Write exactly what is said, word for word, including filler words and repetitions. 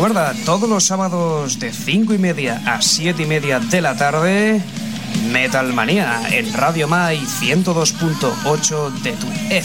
Recuerda, todos los sábados de cinco y media a siete y media de la tarde, Metal Manía en Radio Mai ciento dos punto ocho de tu F M.